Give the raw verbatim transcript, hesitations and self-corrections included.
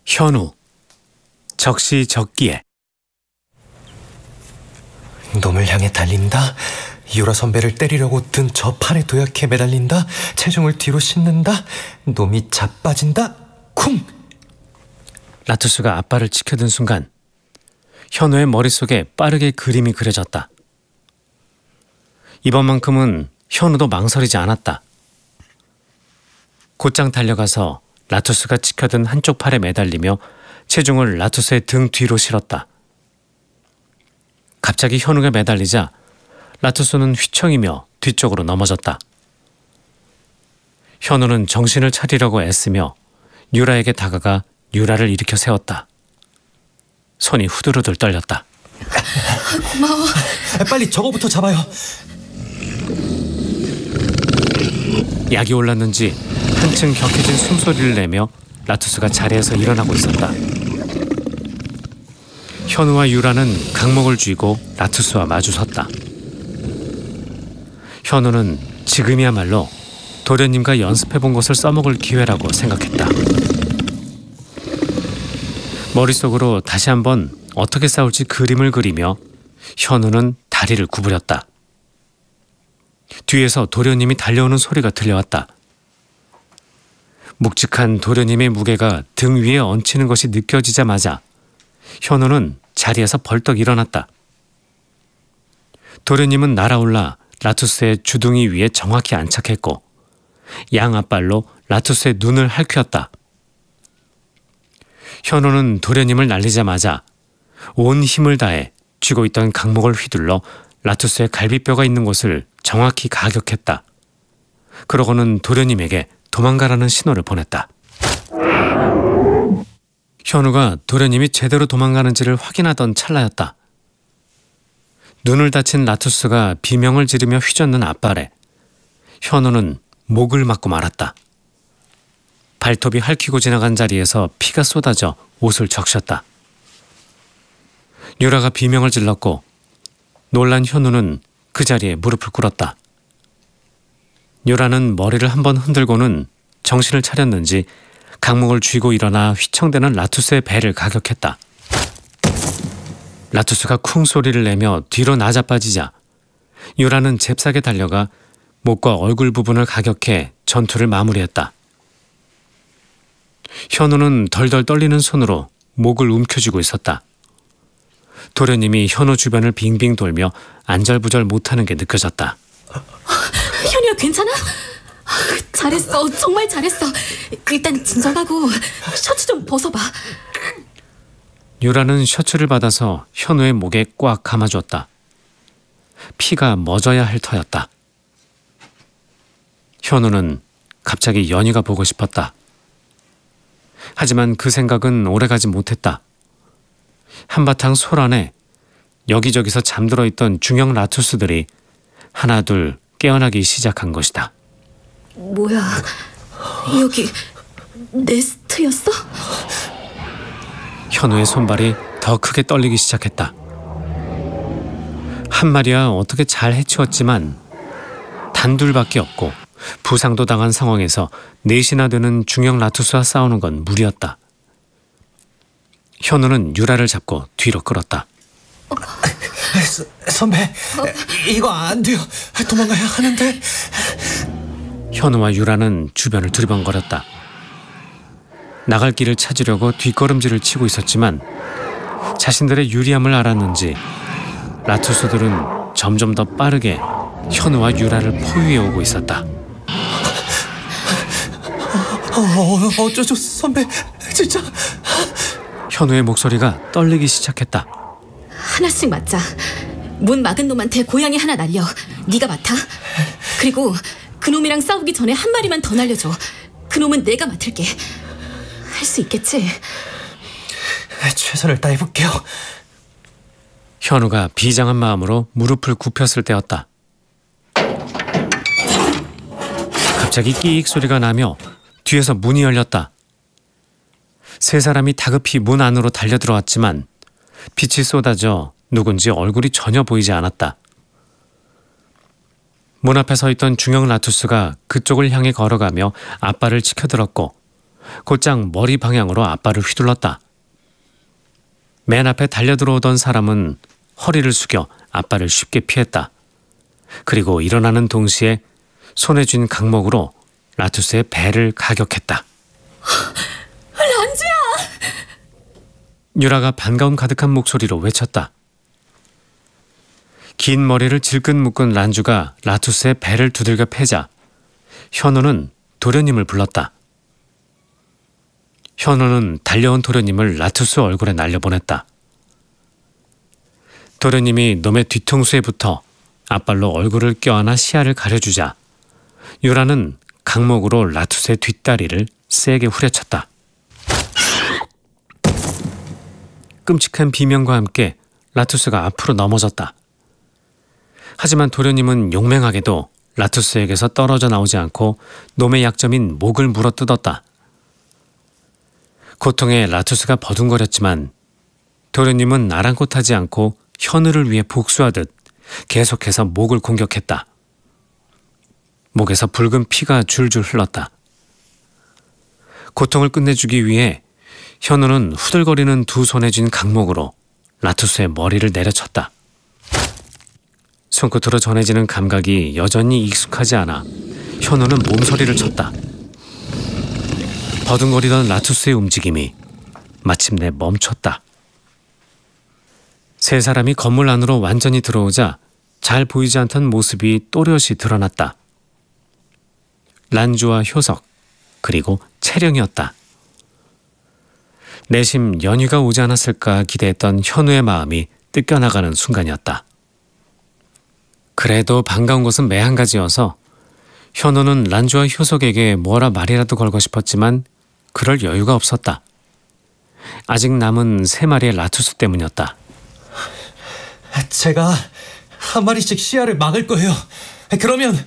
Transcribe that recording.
현우, 적시적기에. 놈을 향해 달린다. 유라 선배를 때리려고 든 저 팔에 도약해 매달린다. 체중을 뒤로 싣는다. 놈이 자빠진다. 쿵! 라투스가 앞발을 치켜든 순간 현우의 머릿속에 빠르게 그림이 그려졌다. 이번만큼은 현우도 망설이지 않았다. 곧장 달려가서 라투스가 치켜든 한쪽 팔에 매달리며 체중을 라투스의 등 뒤로 실었다. 갑자기 현우가 매달리자 라투스는 휘청이며 뒤쪽으로 넘어졌다. 현우는 정신을 차리려고 애쓰며 유라에게 다가가 유라를 일으켜 세웠다. 손이 후들후들 떨렸다. 고마워. 빨리 저거부터 잡아요. 약이 올랐는지 한층 격해진 숨소리를 내며 라투스가 자리에서 일어나고 있었다. 현우와 유라는 강목을 쥐고 라투스와 마주 섰다. 현우는 지금이야말로 도련님과 연습해본 것을 써먹을 기회라고 생각했다. 머릿속으로 다시 한번 어떻게 싸울지 그림을 그리며 현우는 다리를 구부렸다. 뒤에서 도련님이 달려오는 소리가 들려왔다. 묵직한 도련님의 무게가 등 위에 얹히는 것이 느껴지자마자 현우는 자리에서 벌떡 일어났다. 도련님은 날아올라 라투스의 주둥이 위에 정확히 안착했고 양 앞발로 라투스의 눈을 핥혔다. 현우는 도련님을 날리자마자 온 힘을 다해 쥐고 있던 강목을 휘둘러 라투스의 갈비뼈가 있는 곳을 정확히 가격했다. 그러고는 도련님에게 도망가라는 신호를 보냈다. 현우가 도련님이 제대로 도망가는지를 확인하던 찰나였다. 눈을 다친 라투스가 비명을 지르며 휘젓는 앞발에 현우는 목을 맞고 말았다. 발톱이 핥히고 지나간 자리에서 피가 쏟아져 옷을 적셨다. 유라가 비명을 질렀고 놀란 현우는 그 자리에 무릎을 꿇었다. 유라는 머리를 한번 흔들고는 정신을 차렸는지 강목을 쥐고 일어나 휘청대는 라투스의 배를 가격했다. 라투스가 쿵 소리를 내며 뒤로 나자빠지자 유라는 잽싸게 달려가 목과 얼굴 부분을 가격해 전투를 마무리했다. 현우는 덜덜 떨리는 손으로 목을 움켜쥐고 있었다. 도련님이 현우 주변을 빙빙 돌며 안절부절 못하는 게 느껴졌다. 현우야, 괜찮아? 잘했어. 정말 잘했어. 일단 진정하고 셔츠 좀 벗어봐. 유라는 셔츠를 받아서 현우의 목에 꽉 감아줬다. 피가 멎어야 할 터였다. 현우는 갑자기 연희가 보고 싶었다. 하지만 그 생각은 오래가지 못했다. 한바탕 솔 안에 여기저기서 잠들어 있던 중형 라투스들이 하나둘 깨어나기 시작한 것이다. 뭐야, 여기 네스트였어? 현우의 손발이 더 크게 떨리기 시작했다. 한 마리야 어떻게 잘 해치웠지만 단둘밖에 없고 부상도 당한 상황에서 넷이나 되는 중형 라투스와 싸우는 건 무리였다. 현우는 유라를 잡고 뒤로 끌었다. 어. 서, 선배, 어. 이거 안 돼요. 도망가야 하는데. 현우와 유라는 주변을 두리번거렸다. 나갈 길을 찾으려고 뒷걸음질을 치고 있었지만 자신들의 유리함을 알았는지 라투스들은 점점 더 빠르게 현우와 유라를 포위해 오고 있었다. 어, 어쩌죠, 선배. 진짜. 현우의 목소리가 떨리기 시작했다. 하나씩 맞자. 문 막은 놈한테 고양이 하나 날려. 네가 맡아. 그리고 그놈이랑 싸우기 전에 한 마리만 더 날려줘. 그놈은 내가 맡을게. 할 수 있겠지? 최선을 다해볼게요. 현우가 비장한 마음으로 무릎을 굽혔을 때였다. 갑자기 끼익 소리가 나며 뒤에서 문이 열렸다. 세 사람이 다급히 문 안으로 달려들어왔지만 빛이 쏟아져 누군지 얼굴이 전혀 보이지 않았다. 문 앞에 서 있던 중형 라투스가 그쪽을 향해 걸어가며 앞발을 치켜들었고 곧장 머리 방향으로 앞발을 휘둘렀다. 맨 앞에 달려들어오던 사람은 허리를 숙여 앞발을 쉽게 피했다. 그리고 일어나는 동시에 손에 쥔 강목으로 라투스의 배를 가격했다. 란주야! 유라가 반가움 가득한 목소리로 외쳤다. 긴 머리를 질끈 묶은 란주가 라투스의 배를 두들겨 패자 현우는 도련님을 불렀다. 현우는 달려온 도련님을 라투스 얼굴에 날려보냈다. 도련님이 놈의 뒤통수에 붙어 앞발로 얼굴을 껴안아 시야를 가려주자 유라는 강목으로 라투스의 뒷다리를 세게 후려쳤다. 끔찍한 비명과 함께 라투스가 앞으로 넘어졌다. 하지만 도련님은 용맹하게도 라투스에게서 떨어져 나오지 않고 놈의 약점인 목을 물어뜯었다. 고통에 라투스가 버둥거렸지만 도련님은 아랑곳하지 않고 현우를 위해 복수하듯 계속해서 목을 공격했다. 목에서 붉은 피가 줄줄 흘렀다. 고통을 끝내주기 위해 현우는 후들거리는 두 손에 쥔 강목으로 라투스의 머리를 내려쳤다. 손끝으로 전해지는 감각이 여전히 익숙하지 않아 현우는 몸서리를 쳤다. 버둥거리던 라투스의 움직임이 마침내 멈췄다. 세 사람이 건물 안으로 완전히 들어오자 잘 보이지 않던 모습이 또렷이 드러났다. 란주와 효석, 그리고 채령이었다. 내심 연휴가 오지 않았을까 기대했던 현우의 마음이 뜯겨나가는 순간이었다. 그래도 반가운 것은 매 한 가지여서 현우는 란주와 효석에게 뭐라 말이라도 걸고 싶었지만 그럴 여유가 없었다. 아직 남은 세 마리의 라투스 때문이었다. 제가 한 마리씩 시야를 막을 거예요. 그러면